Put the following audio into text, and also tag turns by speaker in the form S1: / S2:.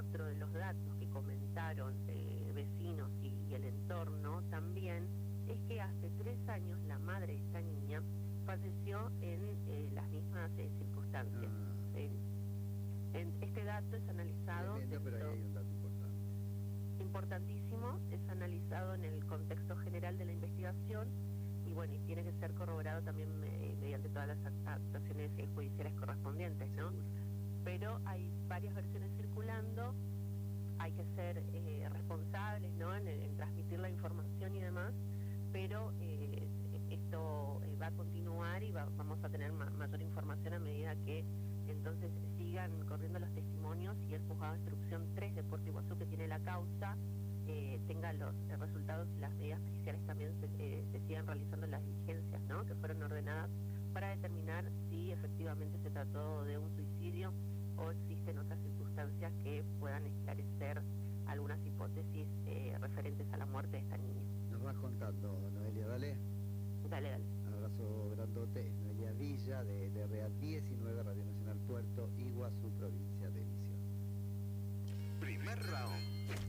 S1: otro de los datos que comentaron vecinos y el entorno también es que hace 3 años la madre de esta niña falleció en las mismas circunstancias. Este dato es analizado...
S2: Tremendo, pero ahí hay un dato
S1: importantísimo, es analizado en el contexto general de la investigación y bueno, y tiene que ser corroborado también mediante todas las actuaciones judiciales correspondientes, ¿no? Pero hay varias versiones circulando, hay que ser responsables, ¿no? En transmitir la información y demás, pero esto va a continuar y vamos a tener mayor información a medida que entonces sigan corriendo los testimonios y el juzgado de instrucción 3 de Puerto Iguazú, que tiene la causa, tenga los resultados y las medidas judiciales también se sigan realizando las diligencias, ¿no? Que fueron ordenadas para determinar si efectivamente se trató de un suicidio o existen otras circunstancias que puedan esclarecer algunas hipótesis referentes a la muerte de esta niña.
S2: Nos vas contando, Noelia, dale.
S1: Dale.
S2: Abrazo grandote. Noelia Villa de RA 19, Radio Nacional Puerto Iguazú, provincia de Misiones.
S3: Primer round.